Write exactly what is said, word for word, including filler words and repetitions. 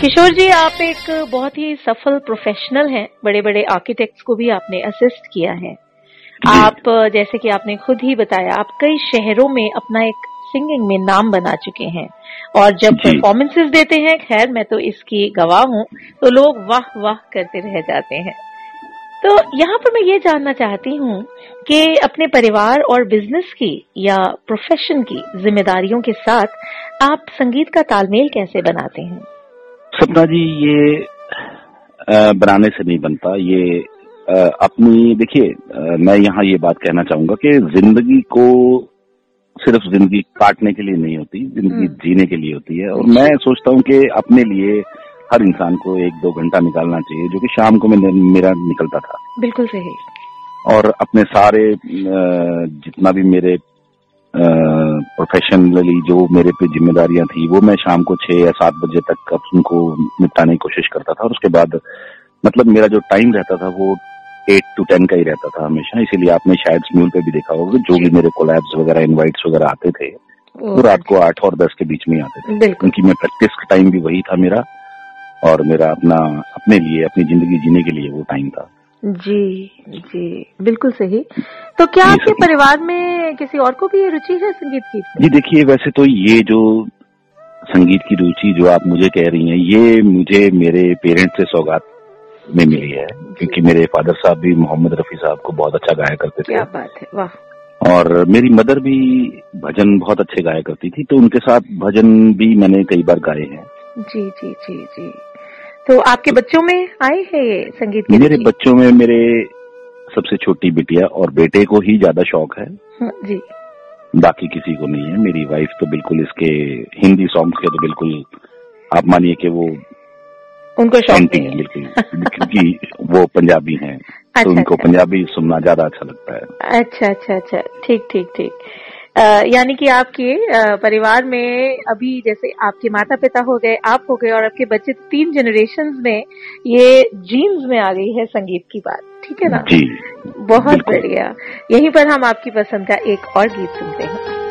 किशोर जी, आप एक बहुत ही सफल प्रोफेशनल हैं। बड़े बड़े आर्किटेक्ट्स को भी आपने असिस्ट किया है। आप, जैसे कि आपने खुद ही बताया, आप कई शहरों में अपना एक सिंगिंग में नाम बना चुके हैं और जब परफॉर्मेंसेस देते हैं, खैर मैं तो इसकी गवाह हूं, तो लोग वाह वाह करते रह जाते हैं। तो यहाँ पर मैं ये जानना चाहती हूँ कि अपने परिवार और बिजनेस की या प्रोफेशन की जिम्मेदारियों के साथ आप संगीत का तालमेल कैसे बनाते हैं? सपना जी, ये आ, बनाने से नहीं बनता। ये आ, अपनी देखिए, मैं यहाँ ये बात कहना चाहूंगा कि जिंदगी को सिर्फ जिंदगी काटने के लिए नहीं होती, जिंदगी जीने के लिए होती है। और मैं सोचता हूँ कि अपने लिए हर इंसान को एक दो घंटा निकालना चाहिए, जो कि शाम को मैं मेरा निकलता था। बिल्कुल सही। और अपने सारे जितना भी मेरे प्रोफेशनली जो मेरे पे जिम्मेदारियां थी, वो मैं शाम को छह या सात बजे तक उनको निपटाने की कोशिश करता था। और उसके बाद मतलब मेरा जो टाइम रहता था वो एट टू टेन का ही रहता था हमेशा। इसीलिए आपने शायद स्म्यूल पे भी देखा होगा, जो भी मेरे कोलैब्स वगैरह, इनवाइट्स वगैरह आते थे, वो रात को आठ और दस के बीच में आते थे, क्योंकि मैं प्रैक्टिस का टाइम भी वही था मेरा, और मेरा अपना अपने लिए, अपनी जिंदगी जीने के लिए वो टाइम था। जी जी, बिल्कुल सही। तो क्या आपके परिवार में किसी और को भी ये रुचि है संगीत की? जी देखिए, वैसे तो ये जो संगीत की रुचि जो आप मुझे कह रही हैं, ये मुझे मेरे पेरेंट्स से सौगात में मिली है, क्योंकि मेरे फादर साहब भी मोहम्मद रफी साहब को बहुत अच्छा गाया करते थे। क्या बात है, वाह। और मेरी मदर भी भजन बहुत अच्छे गाया करती थी, तो उनके साथ भजन भी मैंने कई बार गाए हैं। जी जी जी जी। तो आपके बच्चों में आए हैं ये संगीत की? मेरे बच्चों में मेरे सबसे छोटी बिटिया और बेटे को ही ज्यादा शौक है जी, बाकी किसी को नहीं है। मेरी वाइफ तो बिल्कुल इसके हिंदी सॉन्ग्स के तो बिल्कुल आप मानिए कि वो उनको शौक नहीं है, बिल्कुल, क्योंकि वो पंजाबी हैं। अच्छा, तो उनको अच्छा। पंजाबी सुनना ज्यादा अच्छा लगता है। अच्छा अच्छा अच्छा, ठीक ठीक ठीक। यानी कि आपके परिवार में अभी जैसे आपके माता पिता हो गए, आप हो गए और आपके बच्चे, तीन जनरेशंस में ये जीन्स में आ गई है संगीत की बात, ठीक है ना? जी, बहुत बढ़िया। यहीं पर हम आपकी पसंद का एक और गीत सुनते हैं।